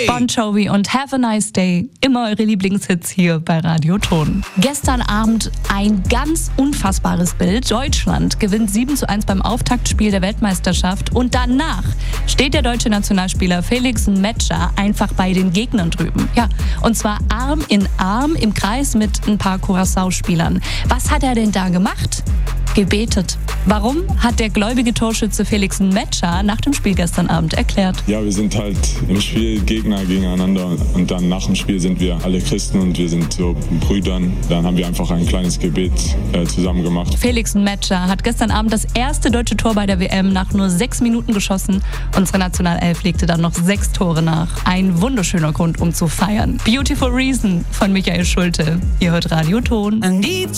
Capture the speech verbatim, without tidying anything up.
Bon Jovi und Have a Nice Day. Immer eure Lieblingshits hier bei Radio Ton. Gestern Abend ein ganz unfassbares Bild. Deutschland gewinnt sieben zu eins beim Auftaktspiel der Weltmeisterschaft und danach steht der deutsche Nationalspieler Felix Metscher einfach bei den Gegnern drüben. Ja, und zwar Arm in Arm im Kreis mit ein paar Curaçao-Spielern. Was hat er denn da gemacht? Gebetet. Warum, hat der gläubige Torschütze Felix Metscher nach dem Spiel gestern Abend erklärt. Ja, wir sind halt im Spiel Gegner gegeneinander und dann nach dem Spiel sind wir alle Christen und wir sind so Brüdern. Dann haben wir einfach ein kleines Gebet äh, zusammen gemacht. Felix Metscher hat gestern Abend das erste deutsche Tor bei der W M nach nur sechs Minuten geschossen. Unsere Nationalelf legte dann noch sechs Tore nach. Ein wunderschöner Grund, um zu feiern. Beautiful Reason von Michael Schulte. Ihr hört Radio Ton.